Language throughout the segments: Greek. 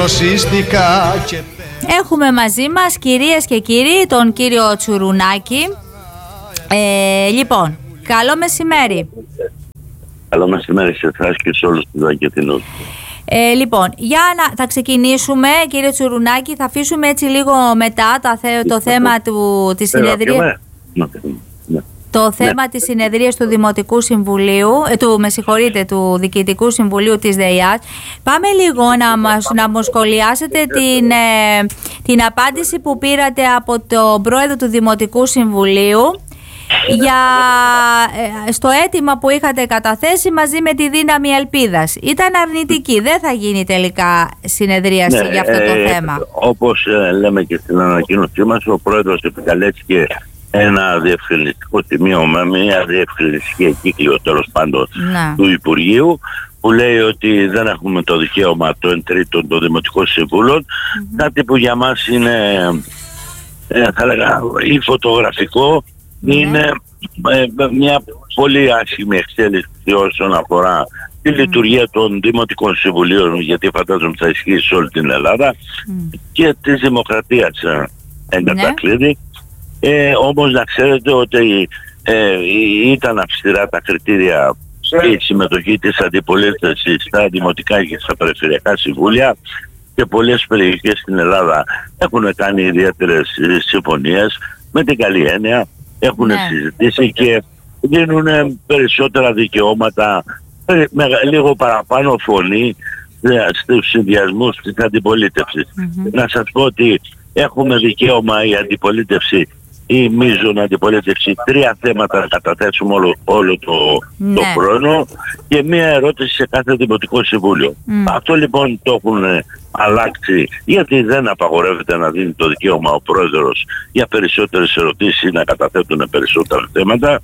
νοσίστηκα. Έχουμε μαζί μας, κυρίες και κύριοι, τον κύριο Τσουρουνάκη. Λοιπόν, καλό μεσημέρι. Καλό μεσημέρι σε εσάς και σε όλους τους Δακετινούς. Λοιπόν, θα ξεκινήσουμε, κύριε Τσουρουνάκη. Θα αφήσουμε έτσι λίγο μετά το θέμα της συνεδρίας. Το θέμα της συνεδρίας του Δημοτικού Συμβουλίου, του Διοικητικού Συμβουλίου της ΔΕΙΑΣ. Πάμε λίγο να μου σχολιάσετε την απάντηση που πήρατε από τον πρόεδρο του Δημοτικού Συμβουλίου στο αίτημα που είχατε καταθέσει μαζί με τη Δύναμη Ελπίδας. Ήταν αρνητική, δεν θα γίνει τελικά συνεδρίαση για αυτό το θέμα. Όπως λέμε και στην ανακοίνωσή μας, ο πρόεδρος επικαλέστηκε ένα διευκρινιστικό σημείο με μια διευκρινιστική εγκύκλιο τέλος πάντων του Υπουργείου, που λέει ότι δεν έχουμε το δικαίωμα το 1/3 των Δημοτικών Συμβούλων, κάτι που για μας είναι θα λέγα ή φωτογραφικό, είναι μια πολύ άσχημη εξέλιξη όσον αφορά τη λειτουργία των Δημοτικών Συμβουλίων, γιατί φαντάζομαι θα ισχύει σε όλη την Ελλάδα, και της δημοκρατίας εν κατακλείδη. Όμως να ξέρετε ότι ήταν αυστηρά τα κριτήρια και η συμμετοχή της αντιπολίτευσης στα δημοτικά και στα περιφερειακά συμβούλια, και πολλές περιοχές στην Ελλάδα έχουν κάνει ιδιαίτερες συμφωνίες με την καλή έννοια, έχουν συζητήσει και δίνουν περισσότερα δικαιώματα, λίγο παραπάνω φωνή στους συνδυασμούς της αντιπολίτευσης. Να σας πω ότι έχουμε δικαίωμα η αντιπολίτευση, η μείζων αντιπολίτευση, 3 θέματα να καταθέσουμε όλο το χρόνο και 1 ερώτηση σε κάθε Δημοτικό Συμβούλιο. Αυτό λοιπόν το έχουν αλλάξει, γιατί δεν απαγορεύεται να δίνει το δικαίωμα ο πρόεδρος για περισσότερες ερωτήσεις ή να καταθέτουν περισσότερα θέματα.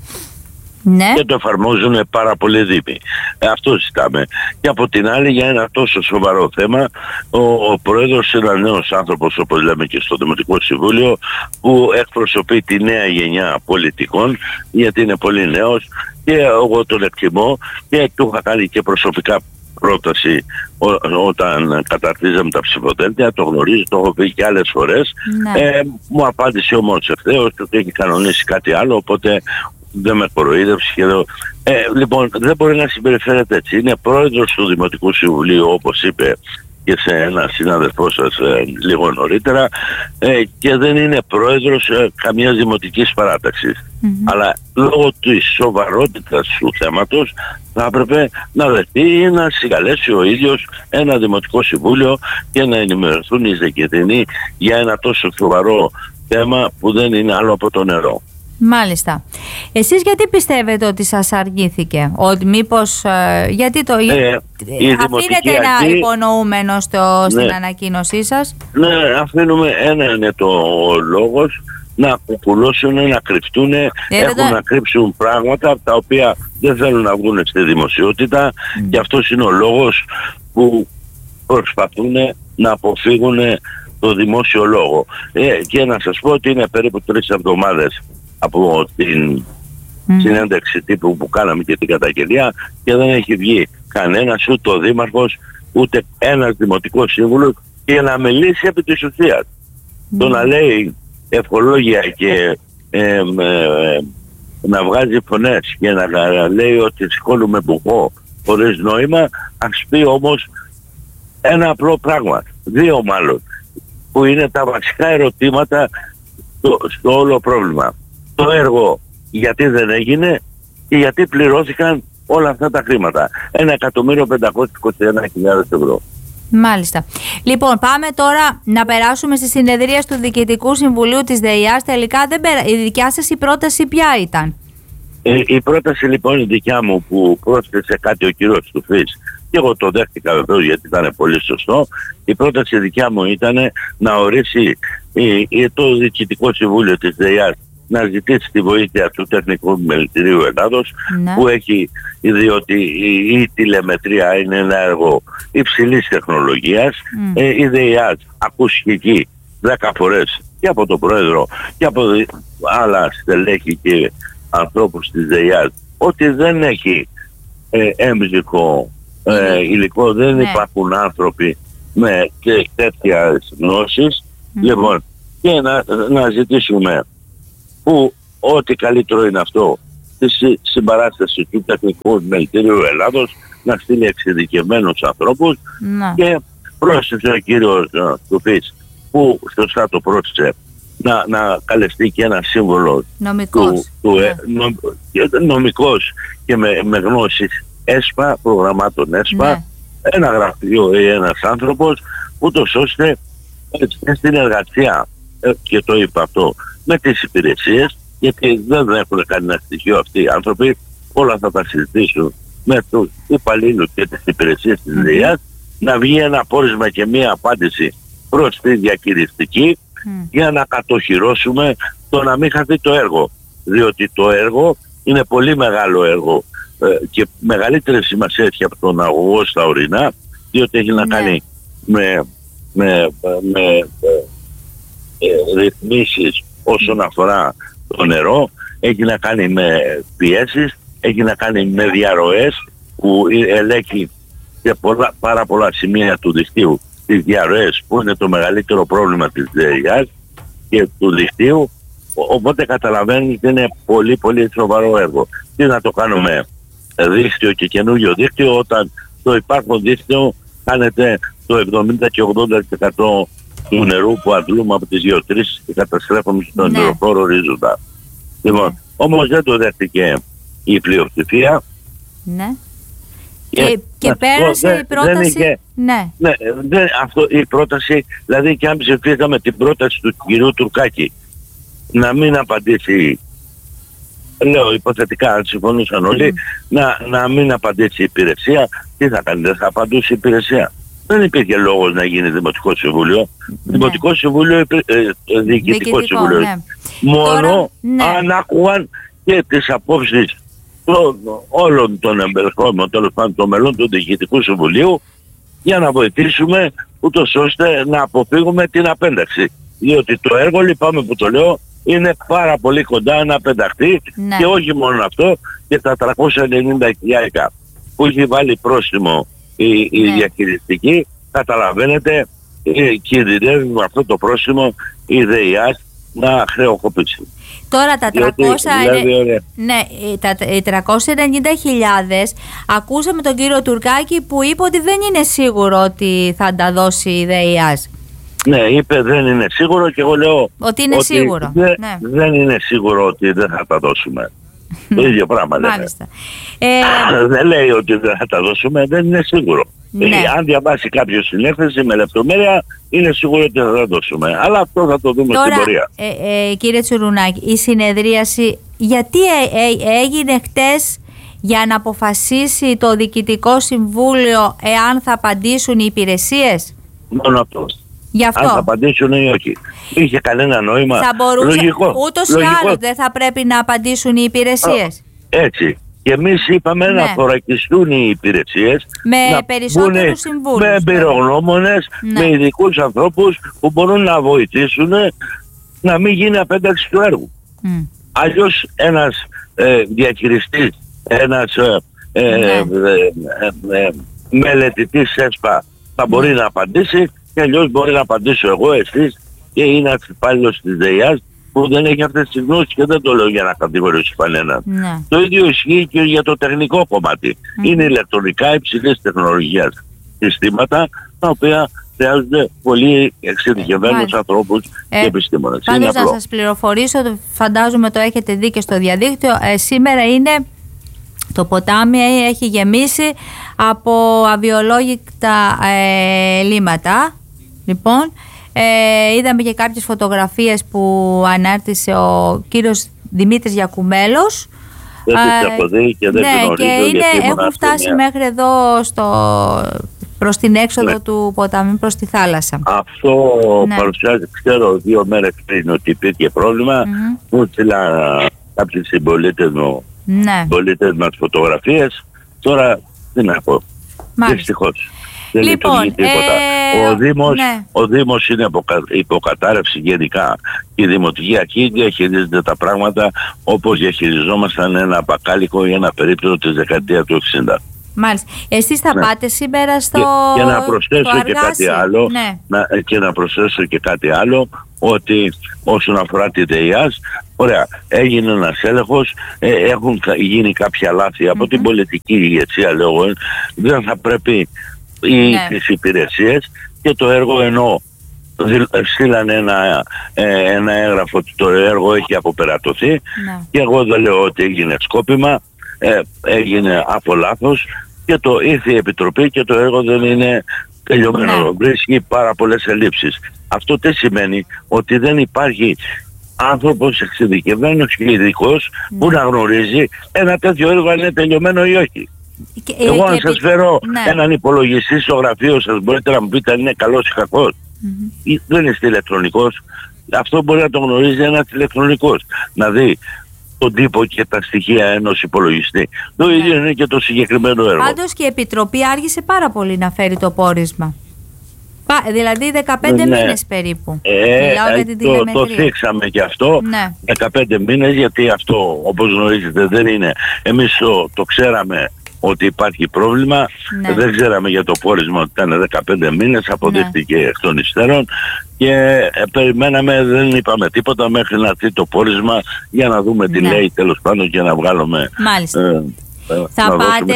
Και το εφαρμόζουν πάρα πολύ δήμοι. Αυτό ζητάμε. Και από την άλλη, για ένα τόσο σοβαρό θέμα, ο πρόεδρος είναι ένας νέος άνθρωπος, όπως λέμε και στο Δημοτικό Συμβούλιο, που εκπροσωπεί τη νέα γενιά πολιτικών, γιατί είναι πολύ νέος και εγώ τον εκτιμώ και του είχα κάνει και προσωπικά πρόταση όταν καταρτίζαμε τα ψηφοδέλτια, το γνωρίζω, το έχω πει και άλλες φορές. Μου απάντησε όμως ευθέως ότι έχει κανονίσει κάτι άλλο, οπότε δεν με κοροϊδεύσει και εδώ. Λοιπόν, δεν μπορεί να συμπεριφέρεται έτσι. Είναι πρόεδρος του Δημοτικού Συμβουλίου, όπως είπε και σε ένα συνάδελφό σας λίγο νωρίτερα, και δεν είναι πρόεδρος καμίας δημοτικής παράταξης. Αλλά λόγω της σοβαρότητας του θέματος θα έπρεπε να δεχτεί ή να συγκαλέσει ο ίδιος ένα Δημοτικό Συμβούλιο και να ενημερωθούν οι Δεκετινοί για ένα τόσο σοβαρό θέμα που δεν είναι άλλο από το νερό. Μάλιστα. Εσείς γιατί πιστεύετε ότι σας αρνήθηκε? Ότι μήπως γιατί αφήνετε ένα υπονοούμενο στην ανακοίνωσή σας? Ναι, αφήνουμε, ένα είναι το λόγος, να κουκουλώσουν, να κρυφτούν, έχουν να κρύψουν πράγματα τα οποία δεν θέλουν να βγουν στη δημοσιότητα, και αυτός είναι ο λόγος που προσπαθούν να αποφύγουν το δημόσιο λόγο. Και να σας πω ότι είναι περίπου 3 εβδομάδες από την συνέντευξη τύπου που κάναμε και την καταγγελία και δεν έχει βγει κανένας, ούτε ο δήμαρχος, ούτε ένας δημοτικός σύμβουλος, για να μιλήσει επί της ουσίας. Το να λέει ευχολόγια και να βγάζει φωνές και να λέει ότι σηκώνουμε μπουχό χωρίς νόημα, ας πει όμως ένα απλό πράγμα, 2 μάλλον, που είναι τα βασικά ερωτήματα στο όλο πρόβλημα. Το έργο γιατί δεν έγινε και γιατί πληρώθηκαν όλα αυτά τα χρήματα. 1.521.000 ευρώ. Μάλιστα. Λοιπόν, πάμε τώρα να περάσουμε στη συνεδρία του Διοικητικού Συμβουλίου της ΔΕΙΑΣ. Τελικά η δικιά σας η πρόταση ποια ήταν? Η πρόταση λοιπόν η δικιά μου, που πρόσθεσε κάτι ο κύριος Στουφής, και εγώ το δέχτηκα βεβαίως γιατί ήταν πολύ σωστό. Η πρόταση δικιά μου ήταν να ορίσει το Διοικητικό Συμβούλιο της ΔΕΙΑΣ να ζητήσει τη βοήθεια του Τεχνικού Μελητηρίου Ελλάδος, που έχει, διότι η τηλεμετρία είναι ένα έργο υψηλής τεχνολογίας. Η ΔΕΙΑΣ ακούστηκε εκεί 10 φορές και από τον Πρόεδρο και από άλλα στελέχη και ανθρώπους της ΔΕΙΑΣ ότι δεν έχει έμβζικο υλικό, δεν υπάρχουν άνθρωποι με και τέτοιες γνώσεις, λοιπόν, και να ζητήσουμε που ό,τι καλύτερο είναι αυτό στη συμπαράσταση του Τεχνικού Επιμελητηρίου Ελλάδος, να στείλει εξειδικευμένους ανθρώπους και πρόσθεσε ο κύριος Τουφής, που σωστά το πρόσθεσε, να καλεστεί και ένα σύμβολο νομικός και με γνώσεις ΕΣΠΑ, προγραμμάτων ΕΣΠΑ, ένα γραφείο ή ένας άνθρωπος, ούτως ώστε στην εργασία, και το είπα αυτό, με τις υπηρεσίες, γιατί δεν έχουν κανένα στοιχείο αυτοί οι άνθρωποι, όλα θα τα συζητήσουν με τους υπαλλήλους και τις υπηρεσίες της ΔΕΙΑΣ, να βγει ένα πόρισμα και μία απάντηση προς τη διακυριστική για να κατοχυρώσουμε το να μην χαθεί το έργο. Διότι το έργο είναι πολύ μεγάλο έργο και μεγαλύτερη σημασία έχει από τον αγωγό στα ορεινά, διότι έχει να κάνει με ρυθμίσεις όσον αφορά το νερό, έχει να κάνει με πιέσεις, έχει να κάνει με διαρροές που ελέγχει σε πάρα πολλά σημεία του δικτύου τις διαρροές, που είναι το μεγαλύτερο πρόβλημα της ΔΕΙΑΣ και του δικτύου. Οπότε καταλαβαίνεις ότι είναι πολύ πολύ σοβαρό έργο. Τι να το κάνουμε δίκτυο και καινούριο δίκτυο, όταν το υπάρχον δίκτυο κάνετε το 70 και 80% του νερού που αντλούμε από τις γεωτρήσεις και καταστρέφουμε στον υδροφόρο ορίζοντα. Λοιπόν, όμως δεν το δέχτηκε η πλειοψηφία. Ναι. Και πέρασε η πρόταση. Η πρόταση, δηλαδή, και αν ψηφίσαμε την πρόταση του κυρίου Τουρκάκη να μην απαντήσει, λέω υποθετικά, αν συμφωνούσαν όλοι, να μην απαντήσει η υπηρεσία, τι θα κάνει, δεν θα απαντούσε η υπηρεσία. Δεν υπήρχε λόγος να γίνει Δημοτικό Συμβούλιο. Δημοτικό Συμβούλιο, Διοικητικό Συμβούλιο. Μόνο αν άκουγαν και τις απόψεις όλων των εμπεριχόμενων, τέλος πάντων των μελών του Διοικητικού Συμβουλίου, για να βοηθήσουμε ούτως ώστε να αποφύγουμε την απένταξη. Διότι το έργο, λυπάμαι που το λέω, είναι πάρα πολύ κοντά να πενταχτεί, και όχι μόνο αυτό, και τα 390.000 που έχει βάλει πρόστιμο η διαχειριστική, καταλαβαίνετε, κινδυνεύει με αυτό το πρόστιμο η ΔΕΙΑΣ να χρεοκοπήσει. Τώρα τα 390.000 ακούσαμε τον κύριο Τουρκάκη που είπε ότι δεν είναι σίγουρο ότι θα τα δώσει η ΔΕΙΑΣ. Ναι, είπε δεν είναι σίγουρο, και εγώ λέω ότι είναι σίγουρο. Δεν είναι σίγουρο ότι δεν θα τα δώσουμε. Το ίδιο πράγμα λέμε. Δεν λέει ότι δεν θα τα δώσουμε, δεν είναι σίγουρο. Αν διαβάσει κάποιος την έκθεση με λεπτομέρεια, είναι σίγουρο ότι θα τα δώσουμε. Αλλά αυτό θα το δούμε στην πορεία. Κύριε Τσουρουνάκη, η συνεδρίαση γιατί έγινε χτες? Για να αποφασίσει το Διοικητικό Συμβούλιο εάν θα απαντήσουν οι υπηρεσίες? Μόνο αυτό. Αυτό. Αν θα απαντήσουν ή όχι. Είχε κανένα νόημα. Θα μπορούσε, ούτως ή άλλως δεν θα πρέπει να απαντήσουν οι υπηρεσίες. Έτσι. Και εμείς είπαμε να θωρακιστούν οι υπηρεσίες, με περισσότερους συμβούλους, με εμπειρογνώμονες, με ειδικούς ανθρώπους που μπορούν να βοηθήσουν να μην γίνει απένταξη του έργου. Αλλιώς ένας διαχειριστής, ένας μελετητής ΕΣΠΑ θα μπορεί να απαντήσει, και αλλιώς μπορεί να απαντήσω εγώ, εσείς, και είναι ένας υπάλληλος της ΔΕΙΑΣ που δεν έχει αυτές τις γνώσεις, και δεν το λέω για να κατηγορήσει κανέναν. Το ίδιο ισχύει και για το τεχνικό κομμάτι. Είναι ηλεκτρονικά υψηλής τεχνολογίας συστήματα, τα οποία χρειάζονται πολύ εξειδικευμένους ανθρώπους και επιστήμονες. Πάντως να σας πληροφορήσω, φαντάζομαι το έχετε δει και στο διαδίκτυο, σήμερα είναι... Το ποτάμι έχει γεμίσει από αβιολόγητα λίμματα. Λοιπόν, είδαμε και κάποιες φωτογραφίες που ανάρτησε ο κύριος Δημήτρης Γιακουμέλος. Δεν τις έχω δει και δεν και έχουν φτάσει μέχρι εδώ προς την έξοδο του ποταμί, προς τη θάλασσα. Αυτό παρουσιάζει, ξέρω, 2 μέρες πριν ότι υπήρχε πρόβλημα. Μου στείλα κάποιοι συμπολίτες μου, πολίτες μας φωτογραφίες. Τώρα τι να πω, δυστυχώς δεν λειτουργεί τίποτα. Ο Δήμος είναι υποκατάρρευση γενικά. Η Δημοτική Αρχή διαχειρίζεται τα πράγματα όπως διαχειριζόμασταν ένα μπακάλικο ή ένα περίπτερο της δεκαετίας του 60. Μάλιστα. Εσείς θα πάτε σήμερα στο και να προσθέσω και κάτι άλλο, και να προσθέσω και κάτι άλλο, ότι όσον αφορά τη ΔΕΙΑΣ, ωραία, έγινε ένας έλεγχος, έχουν γίνει κάποια λάθη από την πολιτική ηγεσία, λέω, δεν θα πρέπει τις υπηρεσίες και το έργο, ενώ στείλανε ένα έγγραφο ότι το έργο έχει αποπερατωθεί, και εγώ δεν λέω ότι έγινε σκόπιμα, έγινε από λάθος, και ήρθε η Επιτροπή και το έργο δεν είναι τελειωμένο. Βρίσκει πάρα πολλές ελλείψεις. Αυτό τι σημαίνει? Ότι δεν υπάρχει άνθρωπος εξειδικευμένος και ειδικός που να γνωρίζει ένα τέτοιο έργο αν είναι τελειωμένο ή όχι. Εγώ αν σας φέρω έναν υπολογιστή στο γραφείο σας, μπορείτε να μου πείτε αν είναι καλός ή κακός? Δεν είστε ηλεκτρονικός. Αυτό μπορεί να το γνωρίζει ένας ηλεκτρονικός. Να δει τον τύπο και τα στοιχεία ενός υπολογιστή. Το ίδιο είναι και το συγκεκριμένο έργο. Πάντως και η Επιτροπή άργησε πάρα πολύ να φέρει το πόρισμα. Δηλαδή 15 μήνες περίπου. Το θίξαμε και αυτό. 15 μήνες, γιατί αυτό, όπως γνωρίζετε, δεν είναι. Εμείς το ξέραμε ότι υπάρχει πρόβλημα. Δεν ξέραμε για το πόρισμα ότι ήταν 15 μήνες. Αποδείχθηκε εκ των υστέρων. Και περιμέναμε, δεν είπαμε τίποτα μέχρι να έρθει το πόρισμα για να δούμε τι λέει, τέλος πάντων, και να βγάλουμε. Μάλιστα. Θα πάτε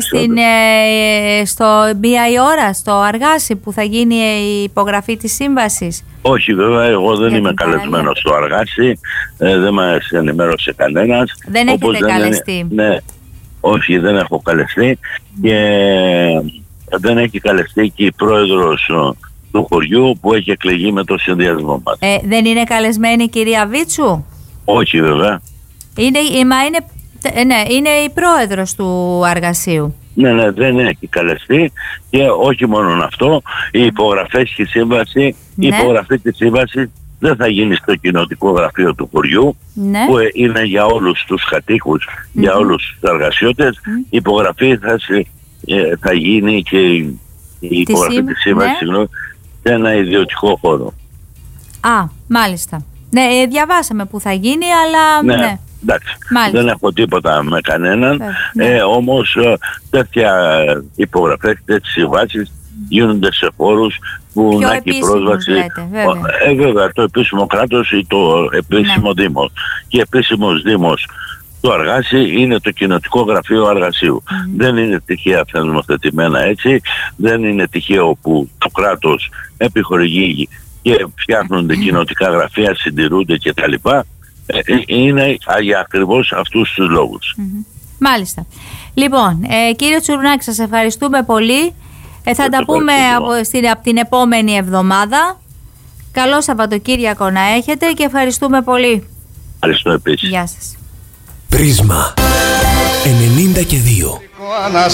στο μία η ώρα, στο Αργάσι, που θα γίνει η υπογραφή της σύμβασης? Όχι, βέβαια, εγώ δεν είμαι καλεσμένος στο Αργάσι, δεν μας ενημέρωσε κανένας. Δεν έχετε καλεστεί? Όχι, δεν έχω καλεστεί, και δεν έχει καλεστεί και η πρόεδρος του χωριού που έχει εκλεγεί με το συνδυασμό μας. Δεν είναι καλεσμένη η κυρία Βίτσου? Όχι, βέβαια. Είναι η πρόεδρος του Αργασίου. Ναι, δεν έχει καλεστεί, και όχι μόνο αυτό, οι υπογραφές και η σύμβαση, η υπογραφή της σύμβασης δεν θα γίνει στο κοινοτικό γραφείο του χωριού, που είναι για όλους τους κατοίκους, για όλους τους εργασιώτες. Η υπογραφή θα γίνει, και η υπογραφή της σύμβασης σε ένα ιδιωτικό χώρο. Μάλιστα. Ναι, διαβάσαμε που θα γίνει, αλλά εντάξει, δεν έχω τίποτα με κανέναν, όμως τέτοια υπογραφές, τέτοιες συμβάσεις γίνονται σε χώρους που να έχει πρόσβαση, βέβαια, το επίσημο κράτος ή το επίσημο δήμος. Και επίσημος δήμος του Αργάση είναι το κοινοτικό γραφείο Αργασίου. Δεν είναι τυχαία θεσμοθετημένα έτσι, δεν είναι τυχαίο που το κράτος επιχορηγεί και φτιάχνονται κοινοτικά γραφεία, συντηρούνται κτλ. Είναι για ακριβώς αυτούς τους λόγους. Μάλιστα. Λοιπόν, κύριε Τσουρουνάκη, σας ευχαριστούμε πολύ. Θα τα πούμε από την επόμενη εβδομάδα. Καλό Σαββατοκύριακο να έχετε και ευχαριστούμε πολύ. Ευχαριστώ επίσης. Γεια σας. Πρίσμα 92.